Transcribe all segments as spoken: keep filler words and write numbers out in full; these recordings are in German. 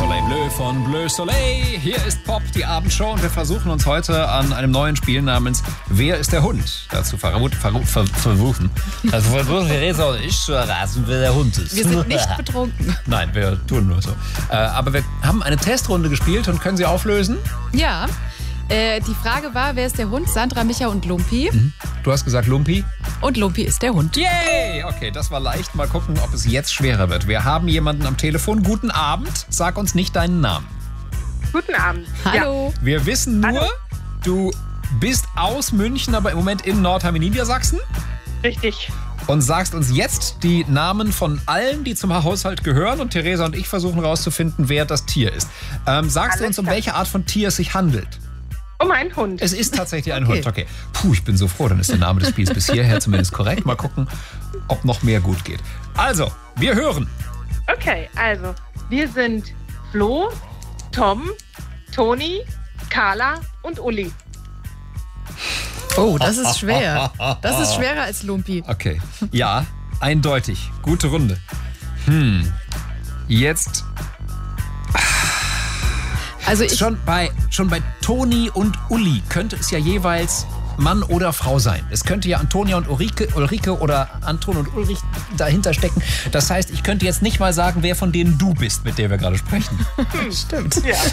Soleil Bleu von Bleu Soleil. Hier ist Pop, die Abendshow, und wir versuchen uns heute an einem neuen Spiel namens Wer ist der Hund? Dazu versuchen. Ver, ver, versuchen. Also versuchen Theresa und ich zu erraten, wer der Hund ist. Wir sind nicht betrunken. Nein, wir tun nur so. Äh, aber wir haben eine Testrunde gespielt und können sie auflösen? Ja. Äh, die Frage war, wer ist der Hund? Sandra, Micha und Lumpi. Mhm. Du hast gesagt Lumpi? Und Lumpi ist der Hund. Yay! Okay, das war leicht. Mal gucken, ob es jetzt schwerer wird. Wir haben jemanden am Telefon. Guten Abend. Sag uns nicht deinen Namen. Guten Abend. Hallo. Ja. Wir wissen nur, Hallo. Du bist aus München, aber im Moment in Nordheim in Niedersachsen. Richtig. Und sagst uns jetzt die Namen von allen, die zum Haushalt gehören. Und Theresa und ich versuchen herauszufinden, wer das Tier ist. Ähm, sagst Alles du uns, um klar. welche Art von Tier es sich handelt? Um einen Hund. Es ist tatsächlich ein Okay. Hund. Okay. Puh, ich bin so froh, dann ist der Name des Spiels bis hierher zumindest korrekt. Mal gucken, ob noch mehr gut geht. Also, wir hören. Okay, also, wir sind Flo, Tom, Toni, Carla und Uli. Oh, das ist schwer. Das ist schwerer als Lumpi. Okay. Ja, eindeutig. Gute Runde. Hm. Jetzt Also ich, schon bei, schon bei Toni und Uli könnte es ja jeweils Mann oder Frau sein. Es könnte ja Antonia und Ulrike, Ulrike oder Anton und Ulrich dahinter stecken. Das heißt, ich könnte jetzt nicht mal sagen, wer von denen du bist, mit der wir gerade sprechen. stimmt. Ja.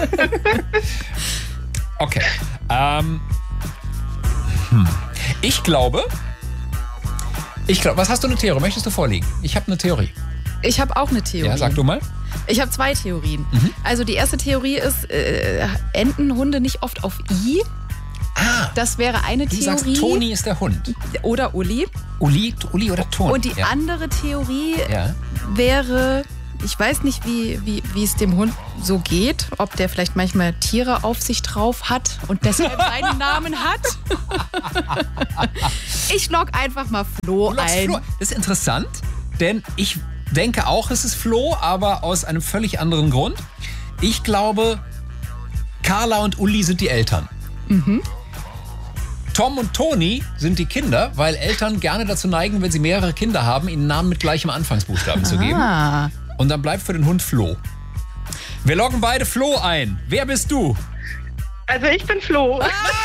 Okay. Ähm, hm. Ich glaube, ich glaube, was hast du eine Theorie? Möchtest du vorlegen? Ich habe eine Theorie. Ich habe auch eine Theorie. Ja, sag du mal. Ich habe zwei Theorien. Mhm. Also die erste Theorie ist, äh, enden Hunde nicht oft auf I? Ah, Das wäre eine du Theorie. sagst, Toni ist der Hund. Oder Uli. Uli, Uli oder Toni? Und die ja. andere Theorie Ja. wäre, ich weiß nicht, wie, wie, wie es dem Hund so geht, ob der vielleicht manchmal Tiere auf sich drauf hat und deshalb seinen Namen hat. Ich log einfach mal Flo Du lockst ein. Flo. Das ist interessant, denn ich denke auch, es ist Flo, aber aus einem völlig anderen Grund. Ich glaube, Carla und Uli sind die Eltern. Mhm. Tom und Toni sind die Kinder, weil Eltern gerne dazu neigen, wenn sie mehrere Kinder haben, ihnen Namen mit gleichem Anfangsbuchstaben zu geben. Ah. Und dann bleibt für den Hund Flo. Wir loggen beide Flo ein. Wer bist du? Also, ich bin Flo.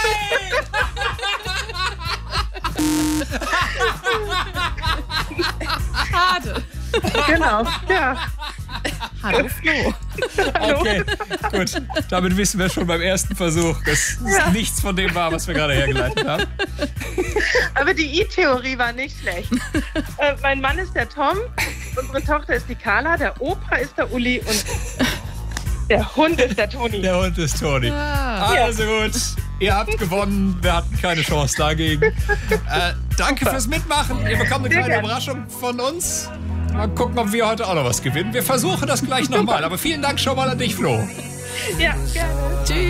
Schade. Genau, ja. Hallo Flo. Okay, gut. Damit wissen wir schon beim ersten Versuch, dass es Ja. nichts von dem war, was wir gerade hergeleitet haben. Aber die I-Theorie war nicht schlecht. äh, mein Mann ist der Tom, unsere Tochter ist die Carla, der Opa ist der Uli und der Hund ist der Toni. Der Hund ist Toni. Ja. Also gut, ihr habt gewonnen. Wir hatten keine Chance dagegen. Äh, danke fürs Mitmachen. Ihr bekommt eine Sehr kleine gerne. Überraschung von uns. Mal gucken, ob wir heute auch noch was gewinnen. Wir versuchen das gleich nochmal. Aber vielen Dank schon mal an dich, Flo. Ja, gerne. Tschüss.